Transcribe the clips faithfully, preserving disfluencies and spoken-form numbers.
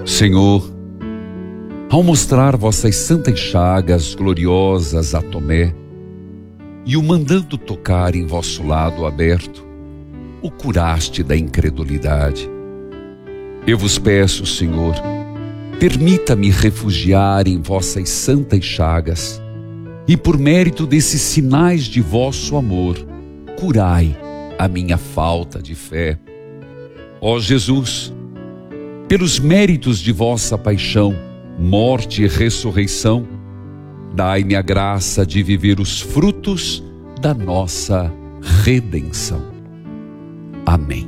Senhor, ao mostrar vossas santas chagas gloriosas a Tomé e o mandando tocar em vosso lado aberto, o curaste da incredulidade. Eu vos peço, Senhor, permita-me refugiar em vossas santas chagas e, por mérito desses sinais de vosso amor, curai a minha falta de fé. Ó Jesus, pelos méritos de vossa paixão, morte e ressurreição, dai-me a graça de viver os frutos da nossa redenção. Amém.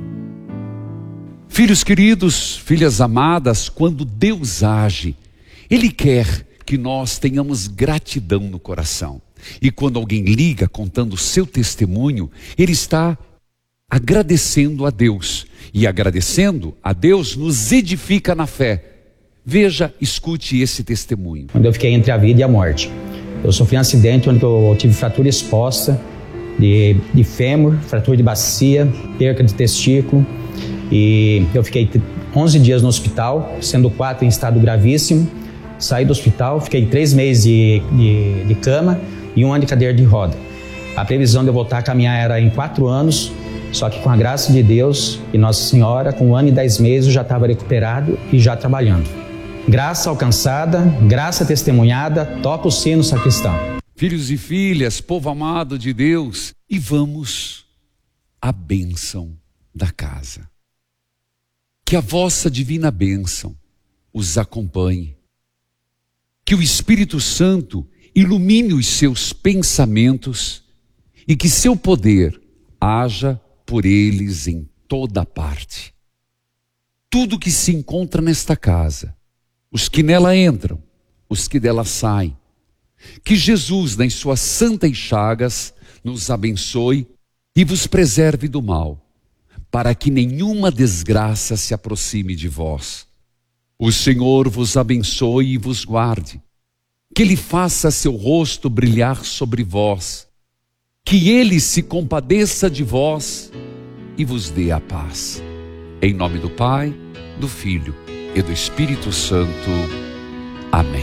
Filhos queridos, filhas amadas, quando Deus age, Ele quer que nós tenhamos gratidão no coração. E quando alguém liga contando o seu testemunho, ele está agradecendo a Deus. E agradecendo a Deus nos edifica na fé. Veja, escute esse testemunho. Quando eu fiquei entre a vida e a morte, eu sofri um acidente onde eu tive fratura exposta de, de fêmur, fratura de bacia, perca de testículo. E eu fiquei onze dias no hospital, sendo quatro em estado gravíssimo. Saí do hospital, fiquei três meses de, de, de cama e um ano de cadeira de roda. A previsão de eu voltar a caminhar era em quatro anos, só que com a graça de Deus e Nossa Senhora, com um ano e dez meses eu já estava recuperado e já trabalhando. Graça alcançada, graça testemunhada, toca o sino, sacristão. Filhos e filhas, povo amado de Deus, e vamos à bênção da casa. Que a vossa divina bênção os acompanhe. Que o Espírito Santo ilumine os seus pensamentos e que seu poder haja por eles em toda parte. Tudo que se encontra nesta casa, os que nela entram, os que dela saem, que Jesus, nas suas santas chagas, nos abençoe e vos preserve do mal, para que nenhuma desgraça se aproxime de vós. O Senhor vos abençoe e vos guarde, que Ele faça seu rosto brilhar sobre vós, que Ele se compadeça de vós e vos dê a paz. Em nome do Pai, do Filho e do Espírito Santo. Amém.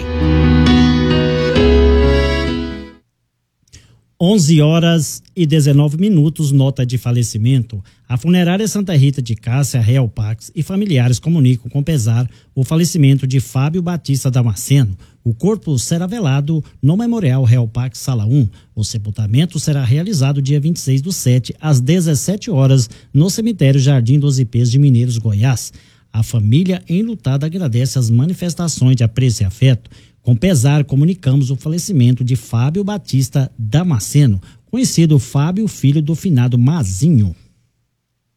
onze horas e dezenove minutos, nota de falecimento. A funerária Santa Rita de Cássia, Real Pax e familiares comunicam com pesar o falecimento de Fábio Batista Damasceno. O corpo será velado no Memorial Real Pax Sala um. O sepultamento será realizado dia vinte e seis do sete, às dezessete horas, no cemitério Jardim dos Ipês de Mineiros, Goiás. A família enlutada agradece as manifestações de apreço e afeto. Com pesar, comunicamos o falecimento de Fábio Batista Damasceno, conhecido Fábio, filho do finado Mazinho.